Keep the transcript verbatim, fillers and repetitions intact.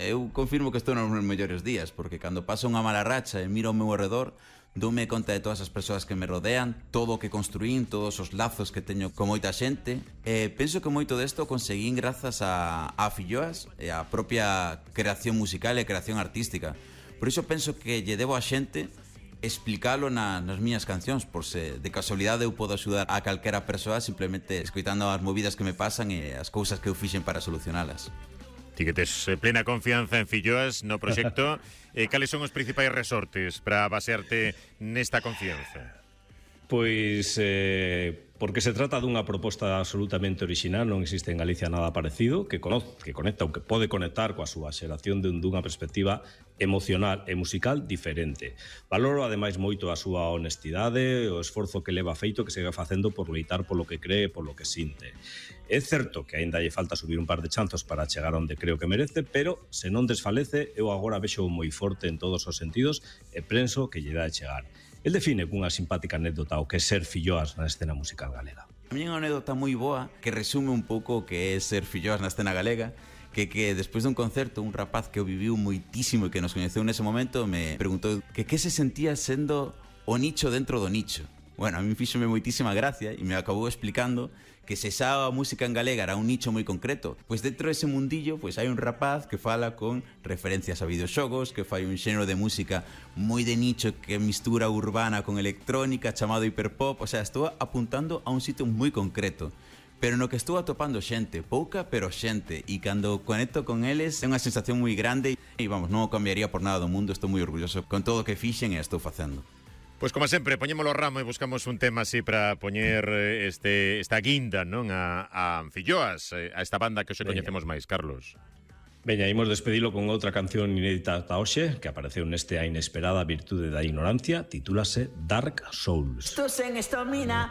Eu confirmo que estou nos meus mellores días, porque cando paso unha mala racha e miro ao meu arredor, doume conta de todas as persoas que me rodean, todo o que construín, todos os lazos que teño con moita xente, e penso que moito desto conseguín grazas a, a filloas e a propia creación musical e creación artística. Por iso penso que lle debo a xente explicalo na, nas miñas cancións, por se de casualidade eu podo axudar a calquera persoa simplemente escoitando as movidas que me pasan e as cousas que eu fixen para solucionalas. Ti que tes plena confianza en Filloas no proxecto, eh, cales son os principais resortes para basearte nesta confianza? Pois, eh, porque se trata dunha proposta absolutamente orixinal, non existe en Galicia nada parecido, que, conoz, que conecta ou que pode conectar coa súa xeración dunha perspectiva emocional e musical diferente. Valoro, ademais, moito a súa honestidade, o esforzo que leva feito, que segue facendo por loitar polo que cree e polo que sinte. É certo que aínda lle falta subir un par de chanzos para chegar onde creo que merece, pero se non desfalece, eu agora vexo moi forte en todos os sentidos e penso que lle dá de chegar. El define cunha simpática anécdota o que é ser Filloas na escena musical galega. A miña anécdota moi boa que resume un pouco o que é ser Filloas na escena galega, que que despois dun concerto un rapaz que o viviu moitísimo e que nos coñeceu nese momento me preguntou que que se sentía sendo o nicho dentro do nicho. Bueno, a mí fíxome moitísima gracia e me acabou explicando que se xa a música en galega era un nicho moi concreto, pois dentro dese mundillo pois hai un rapaz que fala con referencias a videoxogos, que fai un xénero de música moi de nicho que mistura urbana con electrónica chamado hiperpop, o sea, estou apuntando a un sitio moi concreto. Pero no que estou atopando xente, pouca pero xente, e cando conecto con eles é unha sensación moi grande e vamos, non o cambiaría por nada do mundo, estou moi orgulloso con todo o que fixen e estou facendo. Pois como sempre, poñémolo o ramo e buscamos un tema así para poñer este esta guinda, non, a, a Filloas, a esta banda que hoxe coñecemos máis, Carlos. Veña, imos despedilo con outra canción inédita ata hoxe, que apareceu neste A inesperada virtude da ignorancia, titúlase Dark Souls. Estou sen estamina,